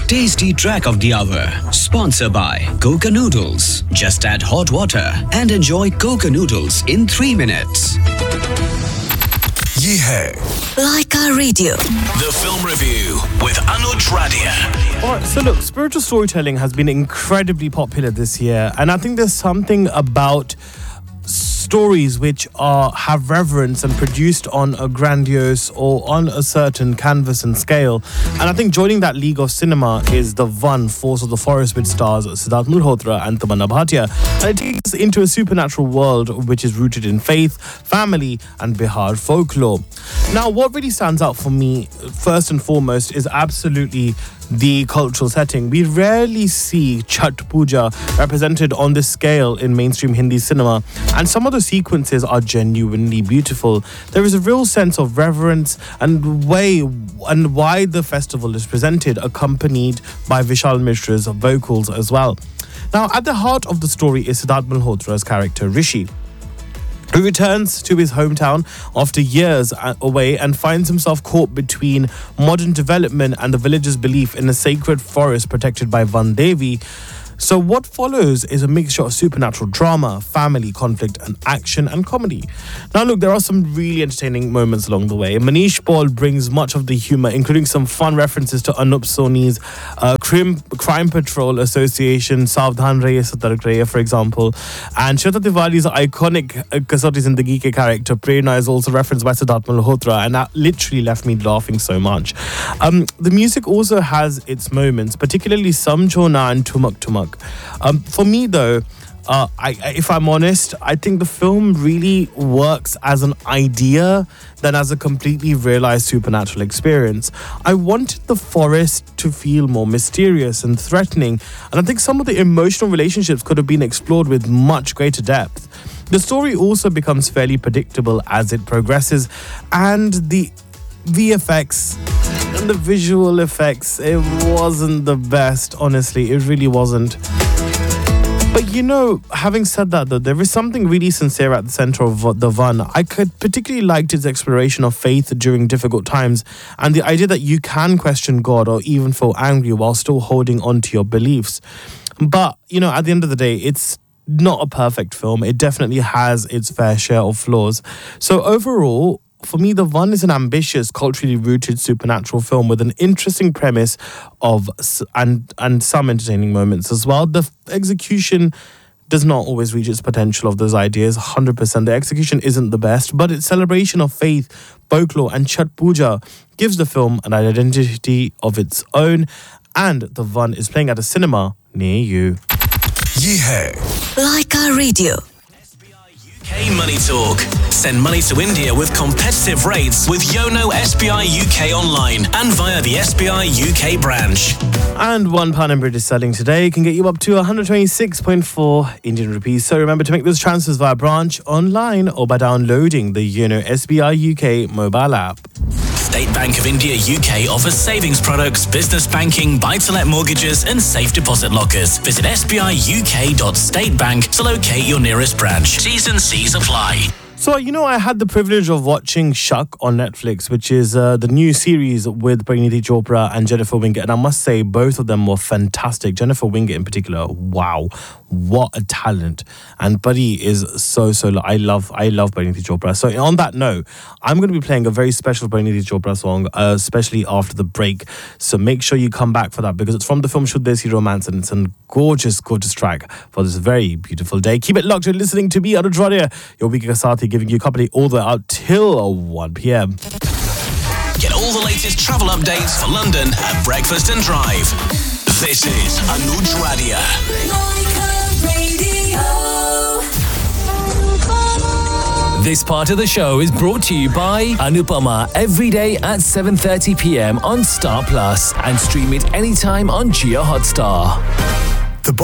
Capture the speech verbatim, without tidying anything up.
Tasty Track of the Hour. Sponsored by Coca Noodles. Just add hot water and enjoy Coca Noodles in three minutes. ये है Laika Radio. The Film Review with Anuj Radia. Alright, so look, spiritual storytelling has been incredibly popular this year, and I think there's something about stories which are have reverence and produced on a grandiose or on a certain canvas and scale. And I think joining that league of cinema is The One, Force of the Forest, which stars Siddharth Malhotra and Tamanna Bhatia. And it takes us into a supernatural world which is rooted in faith, family and Bihar folklore. Now, what really stands out for me, first and foremost, is absolutely the cultural setting. We rarely see Chhat Puja represented on this scale in mainstream Hindi cinema, and some of the sequences are genuinely beautiful. There is a real sense of reverence and way and why the festival is presented, accompanied by Vishal Mishra's vocals as well. Now, at the heart of the story is Siddharth Malhotra's character Rishi, who returns to his hometown after years away and finds himself caught between modern development and the village's belief in a sacred forest protected by Van Devi. So what follows is a mixture of supernatural drama, family conflict, and action and comedy. Now look, there are some really entertaining moments along the way. Manish Paul brings much of the humour, including some fun references to Anup Soni's uh, Crime, Crime Patrol Association, Savdhan Rahe Satark Rahe, for example. And Shweta Tiwari's iconic uh, Kasauti Zindagi ke character Prerna is also referenced by Siddharth Malhotra, and that literally left me laughing so much. Um, the music also has its moments, particularly Samjhona and Tumak Tumak. Um, for me, though, uh, I, if I'm honest, I think the film really works as an idea than as a completely realized supernatural experience. I wanted the forest to feel more mysterious and threatening, and I think some of the emotional relationships could have been explored with much greater depth. The story also becomes fairly predictable as it progresses, and the V F X and the visual effects, it wasn't the best, honestly, it really wasn't. But you know, having said that though, there is something really sincere at the center of The One. I could particularly liked its exploration of faith during difficult times, and the idea that you can question God or even feel angry while still holding on to your beliefs. But, you know, at the end of the day, it's not a perfect film. It definitely has its fair share of flaws. So overall, for me, The One is an ambitious, culturally rooted supernatural film with an interesting premise of and and some entertaining moments as well. The execution does not always reach its potential of those ideas, one hundred percent. The execution isn't the best, but its celebration of faith, folklore and Chhat Puja gives the film an identity of its own, and The One is playing at a cinema near you. ये है Laika Radio. K Money Talk. Send money to India with competitive rates with Yono S B I U K online and via the S B I U K branch. And one pound in British sterling today can get you up to one hundred twenty-six point four Indian rupees. So remember to make those transfers via branch, online, or by downloading the Yono S B I U K mobile app. State Bank of India U K offers savings products, business banking, buy-to-let mortgages and safe deposit lockers. Visit s b i u k dot state bank to locate your nearest branch. T's and C's apply. So, you know, I had the privilege of watching Shak on Netflix, which is uh, the new series with Parineeti Chopra and Jennifer Winget. And I must say, both of them were fantastic. Jennifer Winget in particular, wow, what a talent. And Pari is so, so, I love, I love Parineeti Chopra. So on that note, I'm going to be playing a very special Parineeti Chopra song, uh, especially after the break. So make sure you come back for that, because it's from the film Shuddh Desi Romance, and it's a gorgeous, gorgeous track for this very beautiful day. Keep it locked. You're listening to me, Anuj Radia, your weekly Kasauti, giving you company all the way out till one p.m. Get all the latest travel updates for London at Breakfast and Drive. This is Anuj Radia. This part of the show is brought to you by Anupama every day at seven thirty p.m. on Star Plus, and stream it anytime on Jio Hotstar.